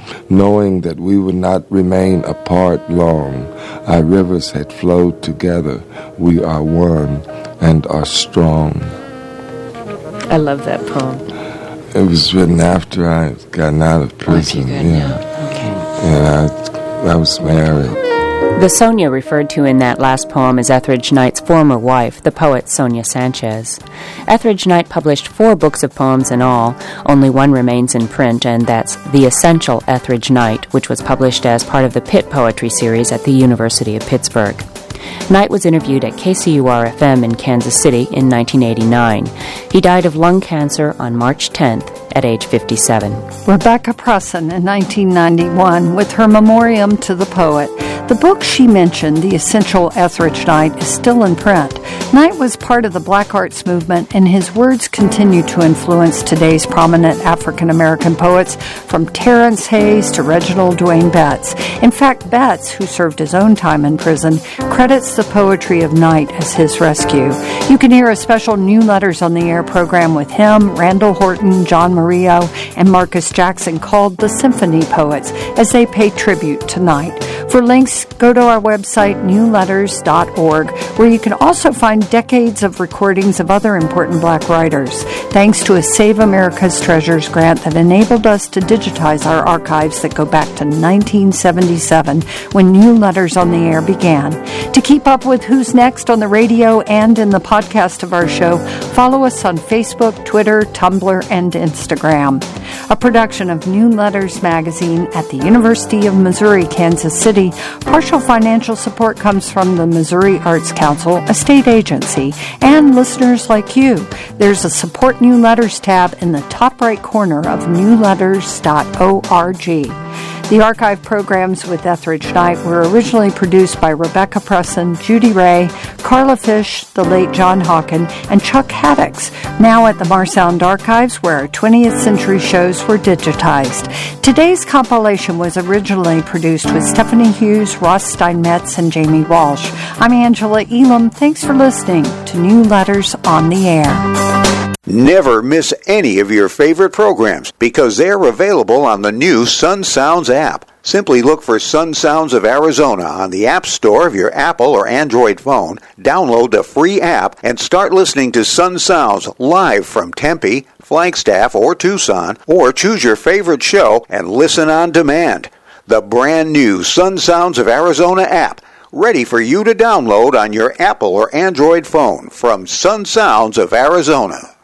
knowing that we would not remain apart long. Our rivers had flowed together. We are one and are strong. I love that poem. It was written after I had gotten out of prison. Okay. And I was married. The Sonia referred to in that last poem is Etheridge Knight's former wife, the poet Sonia Sanchez. Etheridge Knight published 4 books of poems in all. Only one remains in print, and that's The Essential Etheridge Knight, which was published as part of the Pitt Poetry Series at the University of Pittsburgh. Knight was interviewed at KCUR-FM in Kansas City in 1989. He died of lung cancer on March 10th at age 57. Rebecca Presson in 1991 with her memoriam to the poet. The book she mentioned, The Essential Etheridge Knight, is still in print. Knight was part of the Black Arts movement, and his words continue to influence today's prominent African-American poets, from Terrence Hayes to Reginald Dwayne Betts. In fact, Betts, who served his own time in prison, credits the poetry of Knight as his rescue. You can hear a special New Letters on the Air program with him, Randall Horton, John Murillo, and Marcus Jackson called The Symphony Poets as they pay tribute to Knight. For links, go to our website, newletters.org, where you can also find decades of recordings of other important Black writers. Thanks to a Save America's Treasures grant that enabled us to digitize our archives that go back to 1977, when New Letters on the Air began. To keep up with who's next on the radio and in the podcast of our show, follow us on Facebook, Twitter, Tumblr, and Instagram. A production of New Letters magazine at the University of Missouri, Kansas City. Partial financial support comes from the Missouri Arts Council, a state agency, and listeners like you. There's a Support New Letters tab in the top right corner of newletters.org. The archive programs with Etheridge Knight were originally produced by Rebecca Presson, Judy Ray, Carla Fish, the late John Hawken, and Chuck Haddix, now at the Marsound Archives, where our 20th century shows were digitized. Today's compilation was originally produced with Stephanie Hughes, Ross Steinmetz, and Jamie Walsh. I'm Angela Elam. Thanks for listening to New Letters on the Air. Never miss any of your favorite programs because they're available on the new Sun Sounds app. Simply look for Sun Sounds of Arizona on the App Store of your Apple or Android phone, download the free app, and start listening to Sun Sounds live from Tempe, Flagstaff, or Tucson, or choose your favorite show and listen on demand. The brand new Sun Sounds of Arizona app, ready for you to download on your Apple or Android phone from Sun Sounds of Arizona.